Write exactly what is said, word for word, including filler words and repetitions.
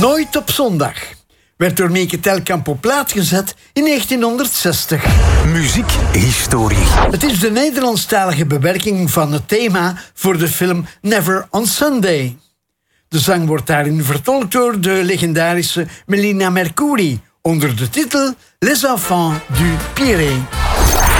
Nooit op zondag werd door Mieke Telkamp op plaat gezet in negentienhonderdzestig. Muziekhistorie. Het is de Nederlandstalige bewerking van het thema voor de film Never on Sunday. De zang wordt daarin vertolkt door de legendarische Melina Mercouri onder de titel Les Enfants du Pirée.